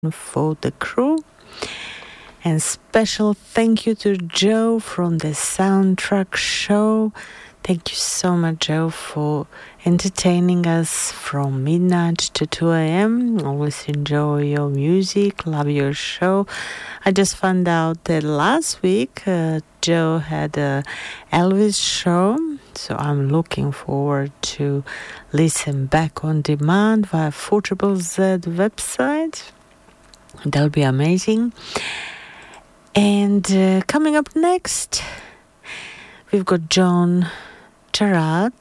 for the crew. And special thank you to Joe from the Soundtrack Show. Thank you so much, Joe, for entertaining us from midnight to 2 a.m. Always enjoy your music, love your show. I just found out that last week Joe had a Elvis show, so I'm looking forward to listen back on demand via 4ZZZ website. That'll be amazing. And coming up next, we've got John Gerard,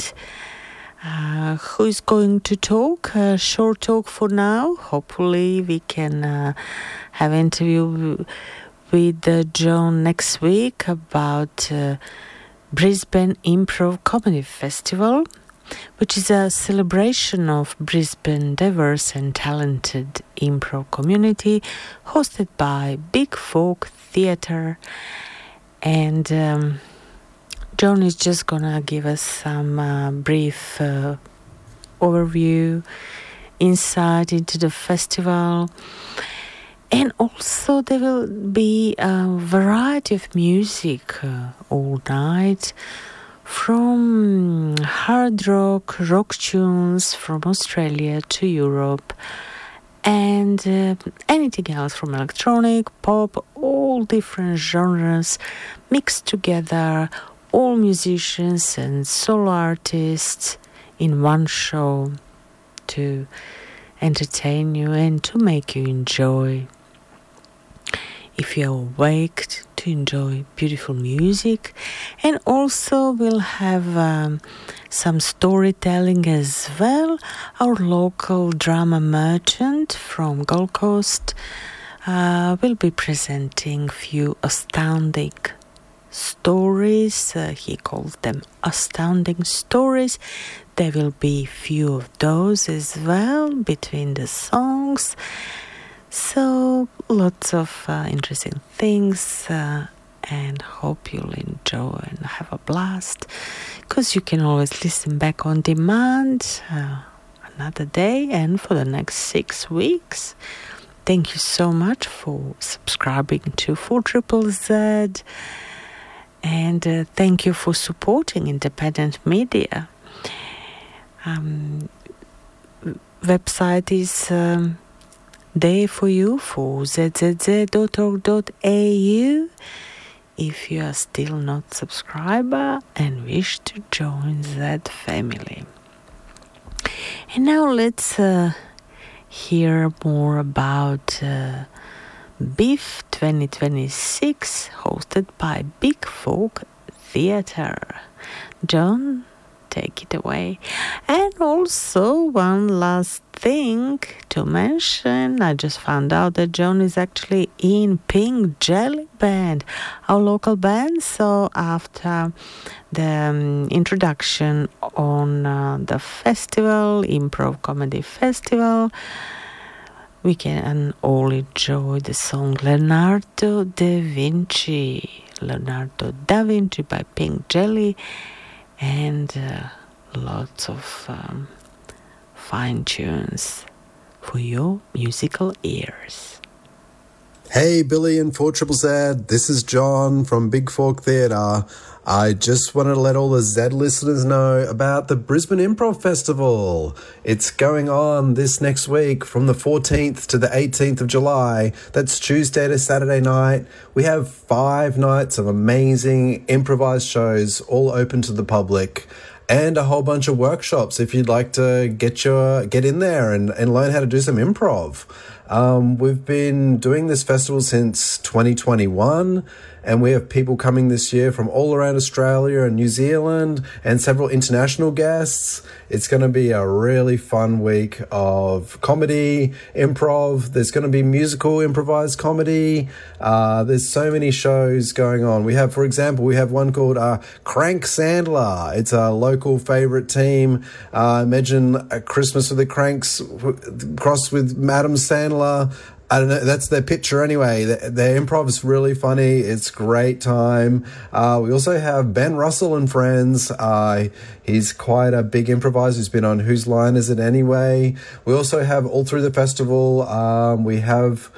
who is going to talk, a short talk for now. Hopefully we can have an interview with John next week about Brisbane Improv Comedy Festival, which is a celebration of Brisbane diverse and talented improv community hosted by Big Folk Theatre. And John is just gonna give us some brief overview, insight into the festival. And also there will be a variety of music all night, from hard rock tunes from Australia to Europe, and anything else from electronic, pop, all different genres mixed together, all musicians and solo artists in one show to entertain you and to make you enjoy. If you're awake, to enjoy beautiful music. And also we'll have some storytelling as well. Our local drama merchant from Gold Coast will be presenting few astounding stories. He calls them astounding stories. There will be few of those as well between the songs. So lots of interesting things, and hope you'll enjoy and have a blast, because you can always listen back on demand another day and for the next 6 weeks. Thank you so much for subscribing to 4ZZZ, and thank you for supporting independent media. Website is there for you, for zzz.org.au, if you are still not subscriber and wish to join that family. And now let's hear more about BIF 2026, hosted by Big Folk Theatre. John, take it away. And also one last thing to mention, I just found out that John is actually in Pink Jelly Band, our local band. So after the introduction on the festival, Improv Comedy Festival, we can all enjoy the song Leonardo da Vinci by Pink Jelly, and lots of fine tunes for your musical ears. Hey Billy and 4ZZZ, this is John from Big Folk Theatre. I just wanted to let all the Z listeners know about the Brisbane Improv Festival. It's going on this next week from the 14th to the 18th of July. That's Tuesday to Saturday night. We have 5 nights of amazing improvised shows, all open to the public, and a whole bunch of workshops if you'd like to get in there and learn how to do some improv. We've been doing this festival since 2021, and we have people coming this year from all around Australia and New Zealand, and several international guests. It's going to be a really fun week of comedy, improv. There's going to be musical improvised comedy. There's so many shows going on. We have, for example, one called Crank Sandler. It's a local favorite team. Imagine a Christmas with the Cranks crossed with Madam Sandler. I don't know, that's their picture anyway. Their improv is really funny. It's great time. We also have Ben Russell and Friends. He's quite a big improviser. He's been on Whose Line Is It Anyway? We also have all through the festival, we have